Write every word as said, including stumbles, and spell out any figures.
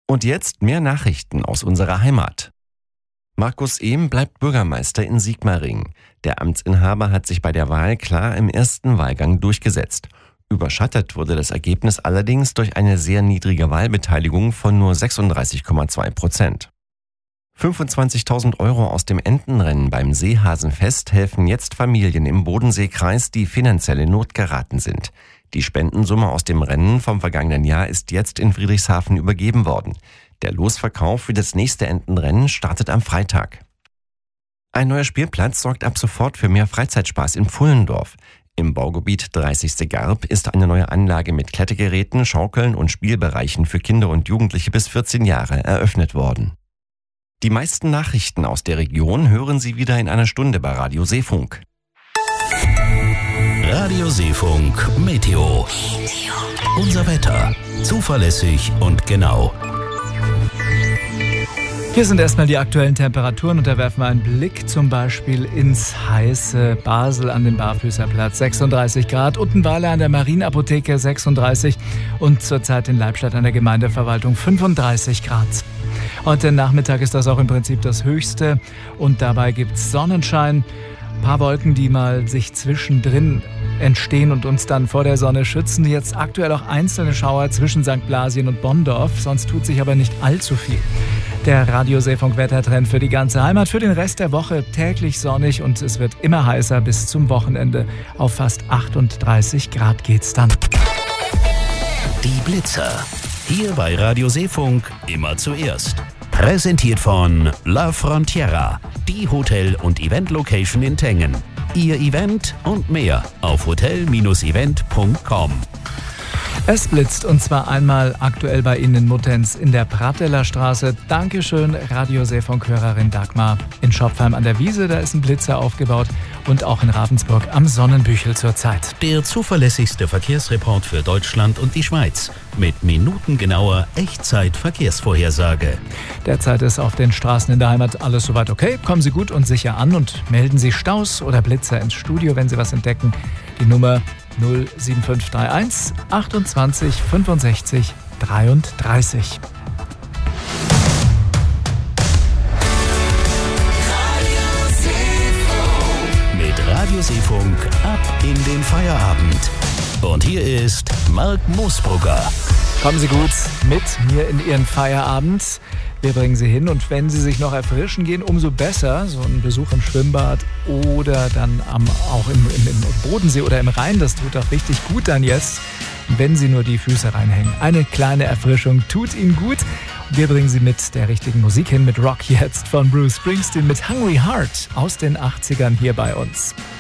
Und jetzt mehr Nachrichten aus unserer Heimat. Markus Ehm bleibt Bürgermeister in Sigmaringen. Der Amtsinhaber hat sich bei der Wahl klar im ersten Wahlgang durchgesetzt. Überschattet wurde das Ergebnis allerdings durch eine sehr niedrige Wahlbeteiligung von nur sechsunddreißig Komma zwei Prozent. fünfundzwanzigtausend Euro aus dem Entenrennen beim Seehasenfest helfen jetzt Familien im Bodenseekreis, die finanziell in Not geraten sind. Die Spendensumme aus dem Rennen vom vergangenen Jahr ist jetzt in Friedrichshafen übergeben worden. Der Losverkauf für das nächste Entenrennen startet am Freitag. Ein neuer Spielplatz sorgt ab sofort für mehr Freizeitspaß in Pfullendorf. Im Baugebiet dreißigste Garb ist eine neue Anlage mit Klettergeräten, Schaukeln und Spielbereichen für Kinder und Jugendliche bis vierzehn Jahre eröffnet worden. Die meisten Nachrichten aus der Region hören Sie wieder in einer Stunde bei Radio Seefunk. Radio Seefunk Meteo. Unser Wetter. Zuverlässig und genau. Hier sind erstmal die aktuellen Temperaturen und da werfen wir einen Blick zum Beispiel ins heiße Basel an den Barfüßerplatz. sechsunddreißig Grad, Uttenweiler an der Marienapotheke sechsunddreißig und zurzeit in Leibstadt an der Gemeindeverwaltung fünfunddreißig Grad. Heute Nachmittag ist das auch im Prinzip das Höchste und dabei gibt es Sonnenschein. Ein paar Wolken, die mal sich zwischendrin entstehen und uns dann vor der Sonne schützen. Jetzt aktuell auch einzelne Schauer zwischen Sankt Blasien und Bonndorf, sonst tut sich aber nicht allzu viel. Der Radio Seefunk Wettertrend für die ganze Heimat. Für den Rest der Woche täglich sonnig und es wird immer heißer bis zum Wochenende. Auf fast achtunddreißig Grad geht's dann. Die Blitzer. Hier bei Radio Seefunk immer zuerst. Präsentiert von La Frontiera, die Hotel- und Event-Location in Tengen. Ihr Event und mehr auf hotel Bindestrich event Punkt com. Es blitzt und zwar einmal aktuell bei Ihnen in Muttenz in der Prateller Straße. Dankeschön, Radio Seefunk-Hörerin Dagmar. In Schopfheim an der Wiese, da ist ein Blitzer aufgebaut und auch in Ravensburg am Sonnenbüchel zurzeit. Der zuverlässigste Verkehrsreport für Deutschland und die Schweiz mit minutengenauer Echtzeit-Verkehrsvorhersage. Derzeit ist auf den Straßen in der Heimat alles soweit okay. Kommen Sie gut und sicher an und melden Sie Staus oder Blitzer ins Studio, wenn Sie was entdecken. Die Nummer null sieben fünf drei eins achtundzwanzig fünfundsechzig dreiunddreißig. Mit Radio Seefunk ab in den Feierabend. Und hier ist Marc Moosbrugger. Kommen Sie gut mit mir in Ihren Feierabend. Wir bringen Sie hin und wenn Sie sich noch erfrischen gehen, umso besser. So ein Besuch im Schwimmbad oder dann am, auch im, im, im Bodensee oder im Rhein, das tut auch richtig gut dann jetzt, wenn Sie nur die Füße reinhängen. Eine kleine Erfrischung tut Ihnen gut. Wir bringen Sie mit der richtigen Musik hin, mit Rock jetzt von Bruce Springsteen mit Hungry Heart aus den achtzigern hier bei uns.